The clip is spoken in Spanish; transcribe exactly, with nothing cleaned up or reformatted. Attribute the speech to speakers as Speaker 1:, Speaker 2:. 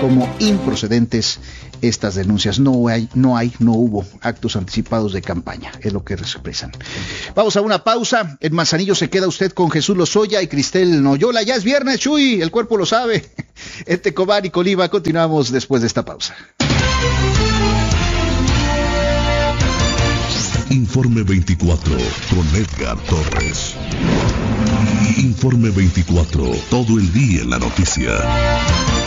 Speaker 1: como improcedentes estas denuncias. No hay, no hay, no hubo actos anticipados de campaña, es lo que expresan. Vamos a una pausa. En Manzanillo se queda usted con Jesús Lozoya y Cristel Noyola. Ya es viernes, Chuy, el cuerpo lo sabe. En Tecomán y Colima continuamos después de esta pausa.
Speaker 2: Informe veinticuatro con Edgar Torres. Informe veinticuatro, todo el día en la noticia.